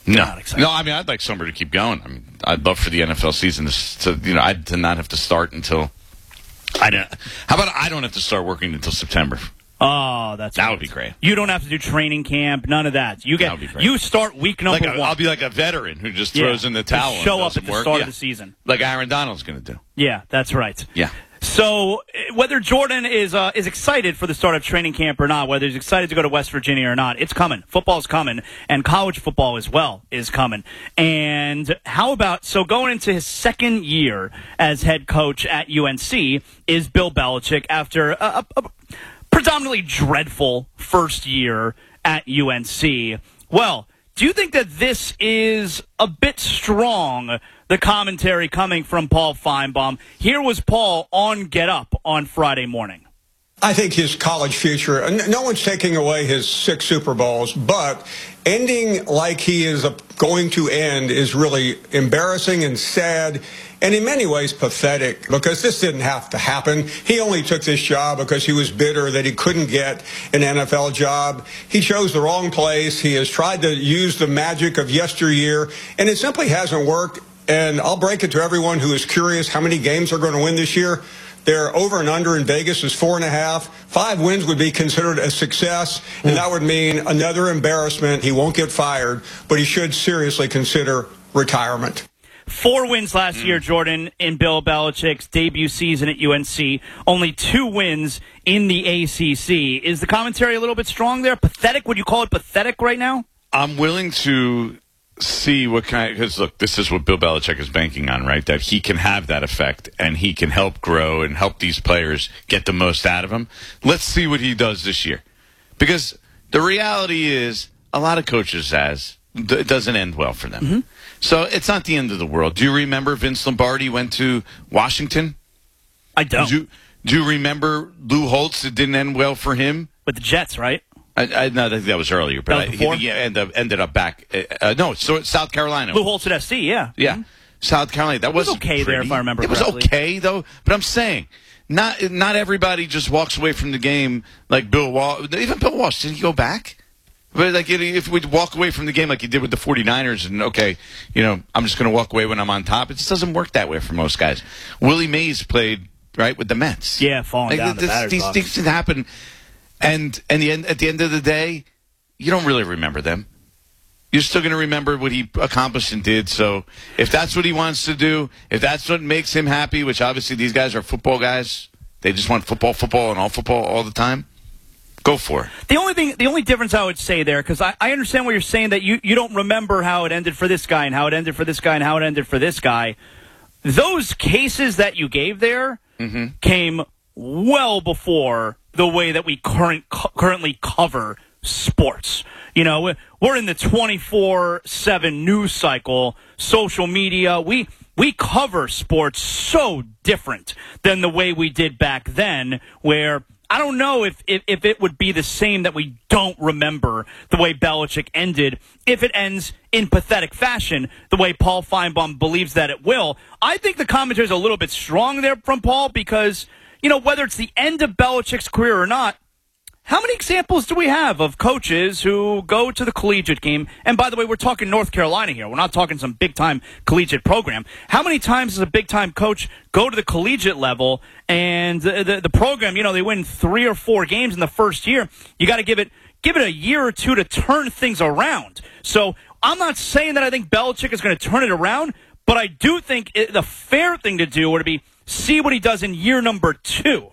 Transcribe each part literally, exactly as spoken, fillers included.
No, not excited. no. I mean, I'd like summer to keep going. I mean, I'd love for the N F L season to, to you know, I'd to not have to start until. I don't. How about I don't have to start working until September? Oh, that's that great. would be great. You don't have to do training camp, none of that. You get that would be great. You start week number like a, one. I'll be like a veteran who just throws yeah. in the towel. Show and up at the work. start yeah. of the season, like Aaron Donald's going to do. Yeah, that's right. Yeah. So whether Jordan is uh, is excited for the start of training camp or not, whether he's excited to go to West Virginia or not, it's coming. Football's coming, and college football as well is coming. And how about, so going into his second year as head coach at U N C is Bill Belichick after a, a, a predominantly dreadful first year at U N C. Well, do you think that this is a bit strong, the commentary coming from Paul Feinbaum? Here was Paul on Get Up on Friday morning. I think his college future, no one's taking away his six Super Bowls, but ending like he is going to end is really embarrassing and sad, and in many ways pathetic, because this didn't have to happen. He only took this job because he was bitter that he couldn't get an N F L job. He chose the wrong place. He has tried to use the magic of yesteryear, and it simply hasn't worked. And I'll break it to everyone who is curious how many games they're going to win this year. Their over and under in Vegas is four and a half. Five wins would be considered a success, and that would mean another embarrassment. He won't get fired, but he should seriously consider retirement. Four wins last mm. year, Jordan, in Bill Belichick's debut season at U N C. Only two wins in the A C C. Is the commentary a little bit strong there? Pathetic? Would you call it pathetic right now? I'm willing to see what kind, because look, this is what Bill Belichick is banking on, right? That he can have that effect and he can help grow and help these players get the most out of him. Let's see what he does this year, because the reality is a lot of coaches has it doesn't end well for them. Mm-hmm. So it's not the end of the world. Do you remember Vince Lombardi went to Washington? I don't. Do you, do you remember Lou Holtz? It didn't end well for him with the Jets, right? I, I, no, I think that was earlier, but that was I, he, he ended, up, ended up back. Uh, uh, no, so South Carolina. Lou Holtz at S C, yeah. Yeah, mm-hmm. South Carolina. That was okay pretty. there, if I remember it correctly. It was okay, though, but I'm saying, not not everybody just walks away from the game like Bill Walsh. Even Bill Walsh, did he go back? But like, if we walk away from the game like he did with the 49ers and, okay, you know, I'm just going to walk away when I'm on top, it just doesn't work that way for most guys. Willie Mays played, right, with the Mets. Yeah, falling like, down this, the batter's These box. things happen, and, and the end, at the end of the day, you don't really remember them. You're still going to remember what he accomplished and did. So if that's what he wants to do, if that's what makes him happy, which obviously these guys are football guys, they just want football, football, and all football all the time, go for it. The only thing, the only difference I would say there, because I, I understand what you're saying, that you, you don't remember how it ended for this guy and how it ended for this guy and how it ended for this guy. Those cases that you gave there mm-hmm. came well before the way that we current currently cover sports. You know, we're in the twenty-four seven news cycle, social media. We we cover sports so different than the way we did back then, where I don't know if, if, if it would be the same that we don't remember the way Belichick ended, if it ends in pathetic fashion, the way Paul Feinbaum believes that it will. I think the commentary is a little bit strong there from Paul because, you know, whether it's the end of Belichick's career or not, how many examples do we have of coaches who go to the collegiate game? And by the way, we're talking North Carolina here. We're not talking some big-time collegiate program. How many times does a big-time coach go to the collegiate level and the, the, the program, you know, they win three or four games in the first year? You got to give it give it a year or two to turn things around. So I'm not saying that I think Belichick is going to turn it around, but I do think it, the fair thing to do would be see what he does in year number two.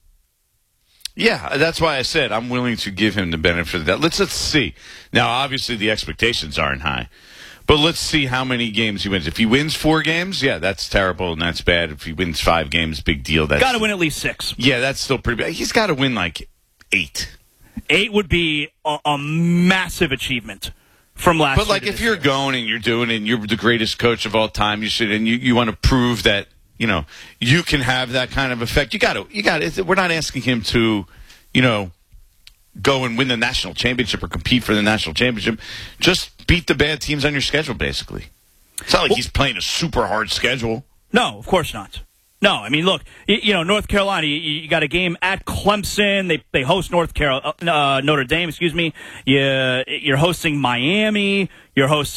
Yeah, that's why I said I'm willing to give him the benefit of that. Let's let's see. Now, obviously, the expectations aren't high, but let's see how many games he wins. If he wins four games, yeah, that's terrible and that's bad. If he wins five games, big deal. That's got to win at least six. Yeah, that's still pretty bad. He's got to win like eight. Eight would be a, a massive achievement from last year. But like, if you're year. going and you're doing it, and you're the greatest coach of all time, you should, and you, you want to prove that. You know, you can have that kind of effect. You got to, you got to, we're not asking him to, you know, go and win the national championship or compete for the national championship. Just beat the bad teams on your schedule, basically. It's not like well, he's playing a super hard schedule. No, of course not. No, I mean, look, you, you know, North Carolina, you, you got a game at Clemson. They they host North Carolina, uh, Notre Dame, excuse me. You, you're hosting Miami. You're hosting